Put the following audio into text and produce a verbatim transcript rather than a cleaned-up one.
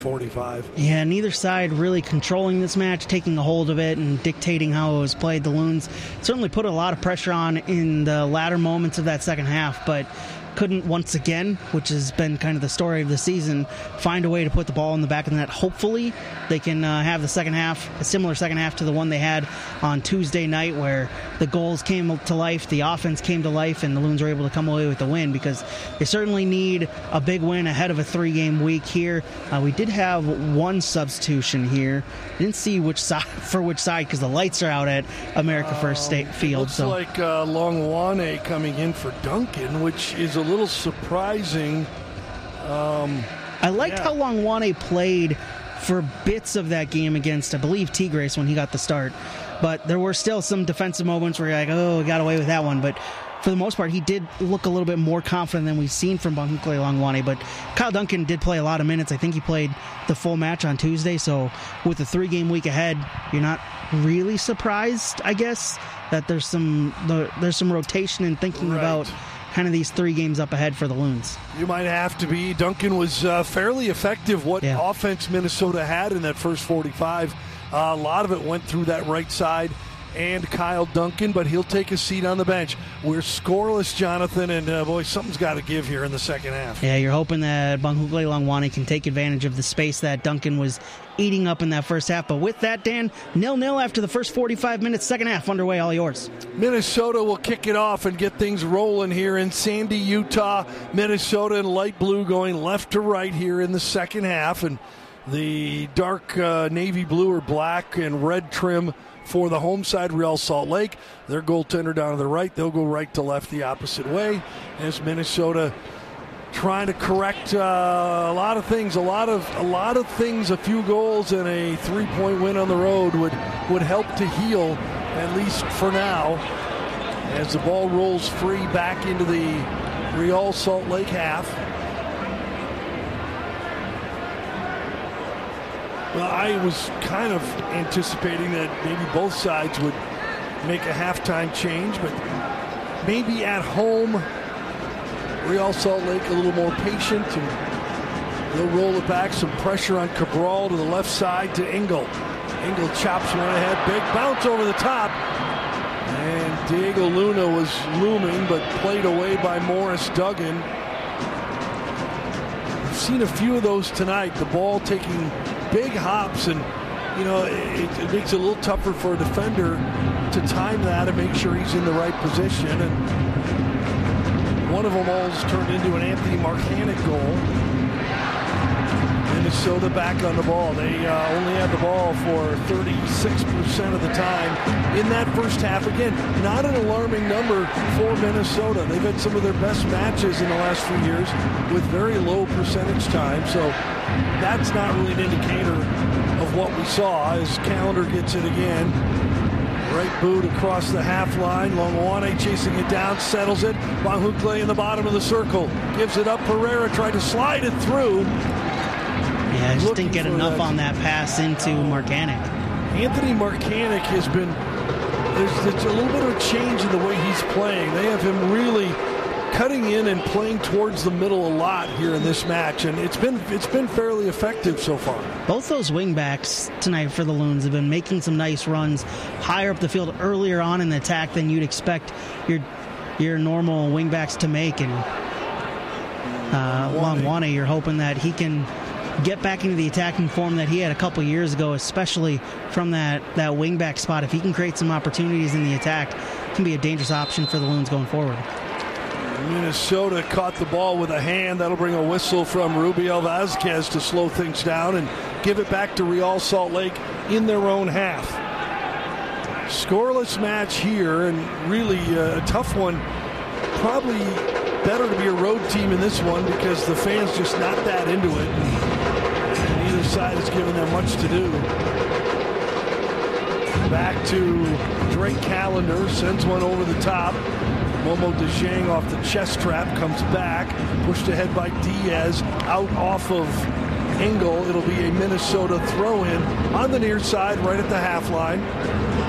forty-five. Yeah, neither side really controlling this match, taking a hold of it and dictating how it was played. The Loons certainly put a lot of pressure on in the latter moments of that second half, but couldn't once again, which has been kind of the story of the season, find a way to put the ball in the back of the net. Hopefully they can uh, have the second half, a similar second half to the one they had on Tuesday night, where the goals came to life, the offense came to life, and the Loons were able to come away with the win, because they certainly need a big win ahead of a three-game week here. Uh, we did have one substitution here. Didn't see which side for which side, because the lights are out at America First State um, Field. Looks so. like uh, Longwane coming in for Duncan, which is a little surprising. Um, I liked yeah. how Longwane played for bits of that game against, I believe, Tigres when he got the start. But there were still some defensive moments where you're like, oh, we got away with that one. But for the most part, he did look a little bit more confident than we've seen from Banhucle Longwane. But Kyle Duncan did play a lot of minutes. I think he played the full match on Tuesday. So with the three-game week ahead, you're not really surprised, I guess, that there's some there's some rotation and thinking right. about kind of these three games up ahead for the Loons. You might have to be. Duncan was uh, fairly effective. What yeah. offense Minnesota had in that first forty-five, uh, a lot of it went through that right side and Kyle Duncan, but he'll take a seat on the bench. We're scoreless, Jonathan, and uh, boy, something's got to give here in the second half. Yeah, you're hoping that Banhucle Longwane can take advantage of the space that Duncan was eating up in that first half. But with that, Dan, nil-nil after the first forty-five minutes, second half underway, all yours. Minnesota will kick it off and get things rolling here in Sandy, Utah. Minnesota in light blue going left to right here in the second half, and the dark uh, navy blue or black and red trim for the home side, Real Salt Lake. Their goaltender down to the right. They'll go right to left the opposite way as Minnesota trying to correct uh, a lot of things. A lot of a lot of things. A few goals and a three-point win on the road would would help to heal, at least for now, as the ball rolls free back into the Real Salt Lake half. Well, I was kind of anticipating that maybe both sides would make a halftime change, but maybe at home, Real Salt Lake a little more patient, and they'll roll it back. Some pressure on Cabral to the left side to Engel. Engel chops one ahead, big bounce over the top, and Diego Luna was looming, but played away by Morris Duggan. We've seen a few of those tonight, the ball taking big hops, and you know it, it makes it a little tougher for a defender to time that and make sure he's in the right position. And one of them almost turned into an Anthony Marcanic goal. Minnesota back on the ball. They uh, only had the ball for thirty-six percent of the time in that first half. Again, not an alarming number for Minnesota. They've had some of their best matches in the last few years with very low percentage time. So that's not really an indicator of what we saw as Calendar gets it again. Right boot across the half line. Longwane chasing it down, settles it. Banhucle in the bottom of the circle. Gives it up. Pereira tried to slide it through. Yeah, I just didn't get enough that. on that pass into Marcanic. Anthony Marcanic has been, there's, there's a little bit of a change in the way he's playing. They have him really cutting in and playing towards the middle a lot here in this match, and it's been it's been fairly effective so far. Both those wingbacks tonight for the Loons have been making some nice runs higher up the field earlier on in the attack than you'd expect your your normal wingbacks to make. And uh, Longwane, you're hoping that he can get back into the attacking form that he had a couple years ago, especially from that, that wingback spot. If he can create some opportunities in the attack, it can be a dangerous option for the Loons going forward. Minnesota caught the ball with a hand. That'll bring a whistle from Rubiel Vazquez to slow things down and give it back to Real Salt Lake in their own half. Scoreless match here, and really uh, a tough one. Probably better to be a road team in this one because the fans just not that into it. And neither side is giving them much to do. Back to Drake Calendar, sends one over the top. Momo DeJong off the chest trap, comes back, pushed ahead by Diaz, out off of Engel. It'll be a Minnesota throw-in on the near side, right at the half line.